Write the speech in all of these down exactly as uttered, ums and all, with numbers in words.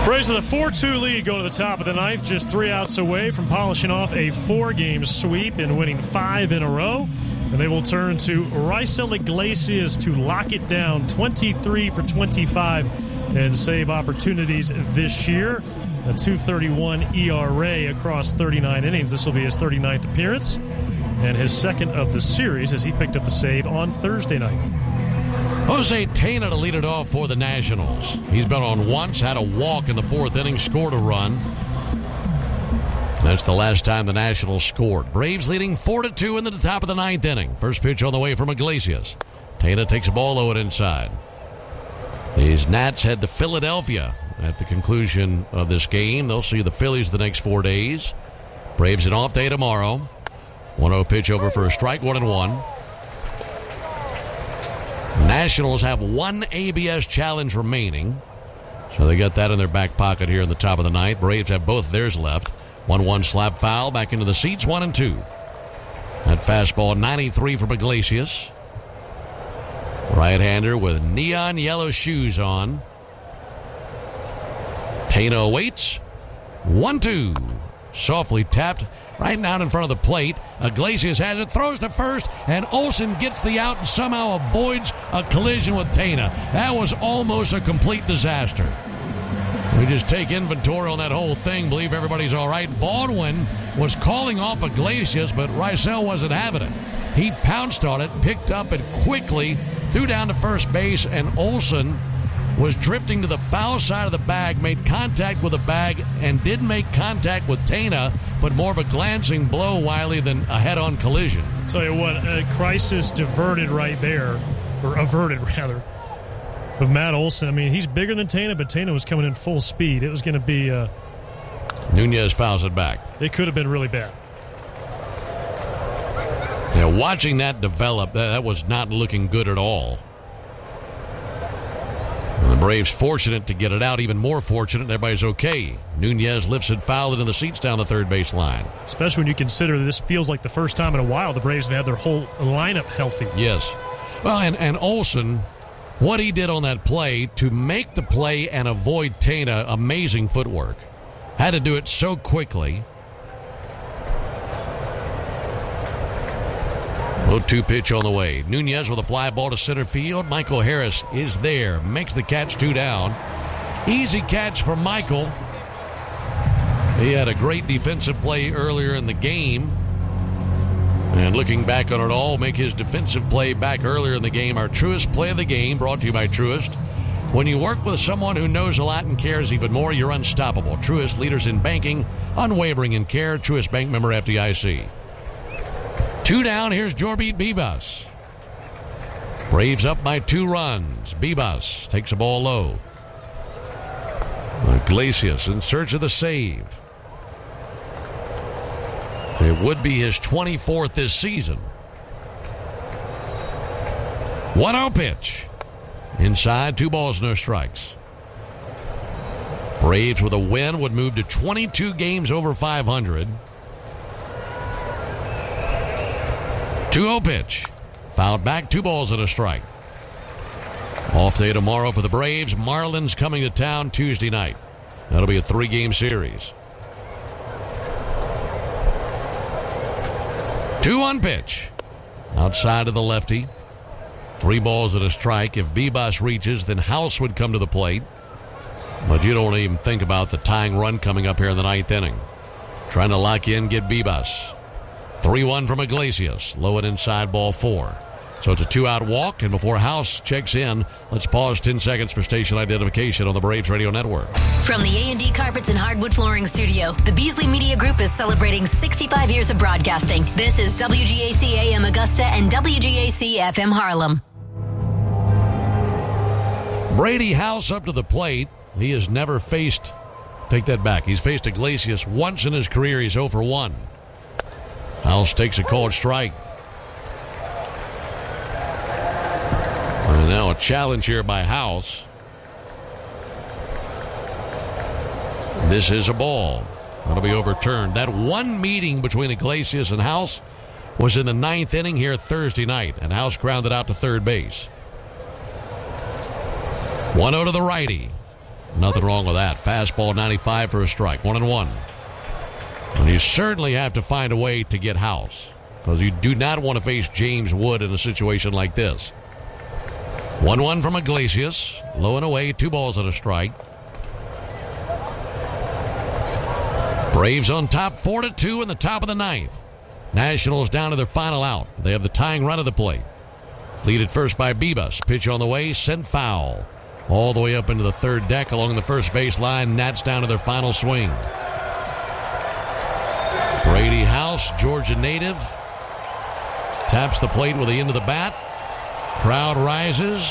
Braves with a four two lead go to the top of the ninth, just three outs away from polishing off a four-game sweep and winning five in a row. And they will turn to Raisel Iglesias to lock it down, twenty-three for twenty-five, and save opportunities this year. A two thirty-one E R A across thirty-nine innings. This will be his thirty-ninth appearance and his second of the series as he picked up the save on Thursday night. Jose Tena to lead it off for the Nationals. He's been on once, had a walk in the fourth inning, scored a run. That's the last time the Nationals scored. Braves leading four to two in the top of the ninth inning. First pitch on the way from Iglesias. Tena takes a ball low and inside. These Nats head to Philadelphia at the conclusion of this game. They'll see the Phillies the next four days. Braves an off day tomorrow. one oh pitch over for a strike, one and one. Nationals have one A B S challenge remaining, so they got that in their back pocket here in the top of the ninth. Braves have both theirs left. one one slap foul, back into the seats, one and two. That fastball, ninety-three from Iglesias. Right-hander with neon yellow shoes on. Tena waits. one two. Softly tapped right down in front of the plate. Iglesias has it, throws to first, and Olson gets the out and somehow avoids a collision with Tena. That was almost a complete disaster. We just take inventory on that whole thing, believe everybody's all right. Baldwin was calling off Iglesias, but Raisel wasn't having it. He pounced on it, picked up it quickly, threw down to first base, and Olson was drifting to the foul side of the bag, made contact with the bag, and did make contact with Tena, but more of a glancing blow, Wiley, than a head-on collision. Tell you what, a crisis diverted right there, or averted, rather. But Matt Olson, I mean, he's bigger than Tena, but Tena was coming in full speed. It was going to be... Uh, Nunez fouls it back. It could have been really bad. Yeah, watching that develop, that, that was not looking good at all. The Braves fortunate to get it out, even more fortunate, everybody's okay. Nunez lifts it foul into the seats down the third base line. Especially when you consider that this feels like the first time in a while the Braves have had their whole lineup healthy. Yes. Well, and, and Olson, what he did on that play to make the play and avoid Tena, amazing footwork. Had to do it so quickly. oh two pitch on the way. Nunez with a fly ball to center field. Michael Harris is there. Makes the catch, two down. Easy catch for Michael. He had a great defensive play earlier in the game. And looking back on it all, make his defensive play back earlier in the game our truest play of the game, brought to you by Truist. When you work with someone who knows a lot and cares even more, you're unstoppable. Truist, leaders in banking, unwavering in care. Truist Bank, member F D I C. Two down, here's Jorbit Bibas. Braves up by two runs. Bibas takes a ball low. Iglesias in search of the save. It would be his twenty-fourth this season. one oh pitch. Inside, two balls, no strikes. Braves with a win would move to twenty-two games over five hundred. two oh pitch. Fouled back, two balls and a strike. Off day tomorrow for the Braves. Marlins coming to town Tuesday night. That'll be a three-game series. two one pitch. Outside of the lefty. Three balls and a strike. If Bibas reaches, then House would come to the plate. But you don't even think about the tying run coming up here in the ninth inning. Trying to lock in, get Bibas. three one from Iglesias. Low and inside, ball four. So it's a two-out walk, and before House checks in, let's pause ten seconds for station identification on the Braves Radio Network. From the A and D Carpets and Hardwood Flooring Studio, the Beasley Media Group is celebrating sixty-five years of broadcasting. This is W G A C A M Augusta and W G A C F M Harlem. Brady House up to the plate. He has never faced, take that back, he's faced Iglesias once in his career. He's oh for one. House takes a called strike. And now a challenge here by House. This is a ball. That'll be overturned. That one meeting between Iglesias and House was in the ninth inning here Thursday night, and House grounded out to third base. one oh to the righty. Nothing wrong with that. Fastball ninety-five for a strike. One and one. And you certainly have to find a way to get House, because you do not want to face James Wood in a situation like this. one one from Iglesias. Low and away. Two balls and a strike. Braves on top four to two in the top of the ninth. Nationals down to their final out. They have the tying run of the plate. Lead at first by Bibas. Pitch on the way, sent foul. All the way up into the third deck along the first base line. Nats down to their final swing. Brady House, Georgia native. Taps the plate with the end of the bat. Crowd rises.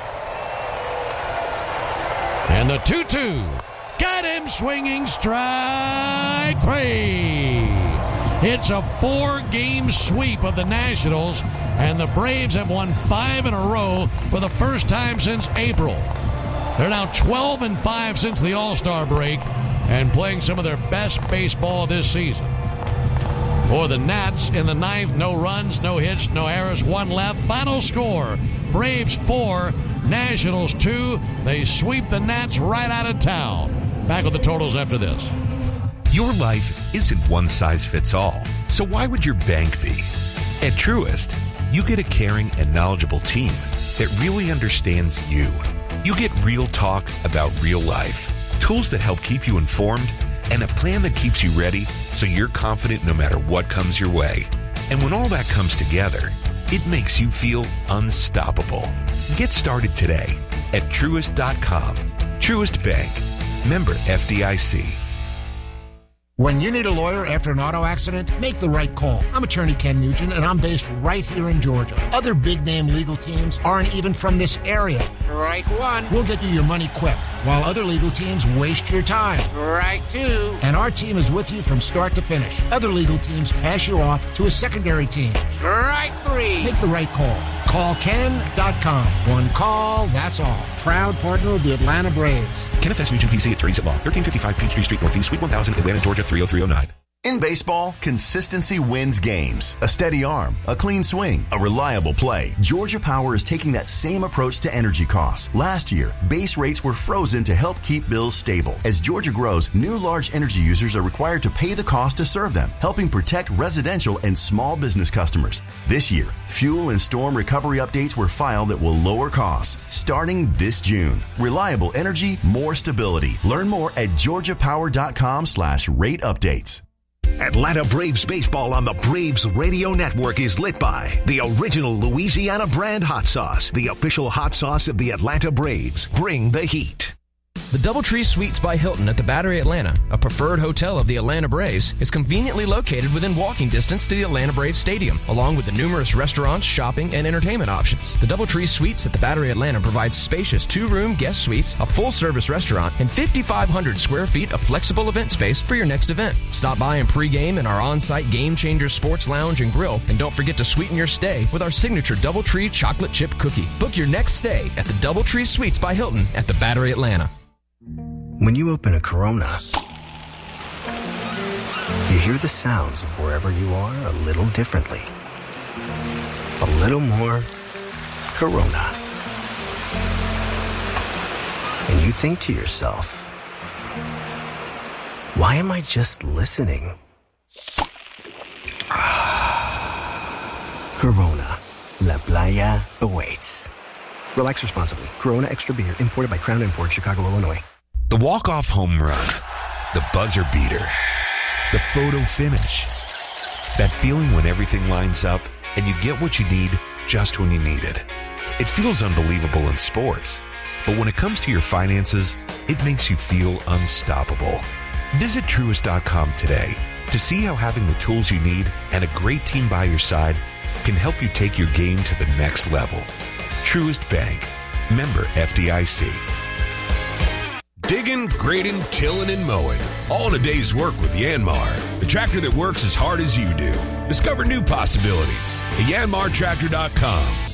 And the two two. Got him swinging, strike three. It's a four-game sweep of the Nationals, and the Braves have won five in a row for the first time since April. They're now twelve and five since the All-Star break and playing some of their best baseball this season. For the Nats in the ninth, no runs, no hits, no errors, one left. Final score, Braves four, Nationals two. They sweep the Nats right out of town. Back with the totals after this. Your life isn't one size fits all, so why would your bank be? At Truist, you get a caring and knowledgeable team that really understands you. You get real talk about real life, tools that help keep you informed, and a plan that keeps you ready so you're confident no matter what comes your way. And when all that comes together, it makes you feel unstoppable. Get started today at Truist dot com. Truist Bank. Member F D I C. When you need a lawyer after an auto accident, make the right call. I'm attorney Ken Nugent, and I'm based right here in Georgia. Other big-name legal teams aren't even from this area. Right one. We'll get you your money quick, while other legal teams waste your time. Right two. And our team is with you from start to finish. Other legal teams pass you off to a secondary team. Right three. Make the right call. Call Ken dot com. One call, that's all. Proud partner of the Atlanta Braves. Kenneth S. Nugent, P C, attorneys at law. thirteen fifty-five Peachtree Street Northeast, Suite one thousand, Atlanta, Georgia, three oh three oh nine. In baseball, consistency wins games. A steady arm, a clean swing, a reliable play. Georgia Power is taking that same approach to energy costs. Last year, base rates were frozen to help keep bills stable. As Georgia grows, new large energy users are required to pay the cost to serve them, helping protect residential and small business customers. This year, fuel and storm recovery updates were filed that will lower costs starting this June. Reliable energy, more stability. Learn more at georgia power dot com slash rate updates. Atlanta Braves baseball on the Braves Radio Network is lit by the original Louisiana brand hot sauce, the official hot sauce of the Atlanta Braves. Bring the heat. The Doubletree Suites by Hilton at the Battery Atlanta, a preferred hotel of the Atlanta Braves, is conveniently located within walking distance to the Atlanta Braves Stadium, along with the numerous restaurants, shopping, and entertainment options. The Doubletree Suites at the Battery Atlanta provides spacious two-room guest suites, a full-service restaurant, and fifty-five hundred square feet of flexible event space for your next event. Stop by and pregame in our on-site Game Changer Sports Lounge and Grill, and don't forget to sweeten your stay with our signature Doubletree chocolate chip cookie. Book your next stay at the Doubletree Suites by Hilton at the Battery Atlanta. When you open a Corona, you hear the sounds of wherever you are a little differently. A little more Corona. And you think to yourself, why am I just listening? Corona. La Playa awaits. Relax responsibly. Corona Extra Beer, imported by Crown Imports, Chicago, Illinois. The walk-off home run, the buzzer beater, the photo finish. That feeling when everything lines up and you get what you need just when you need it. It feels unbelievable in sports, but when it comes to your finances, it makes you feel unstoppable. Visit Truist dot com today to see how having the tools you need and a great team by your side can help you take your game to the next level. Truist Bank. Member F D I C. Digging, grading, tilling, and mowing. All in a day's work with Yanmar, the tractor that works as hard as you do. Discover new possibilities at yanmar tractor dot com.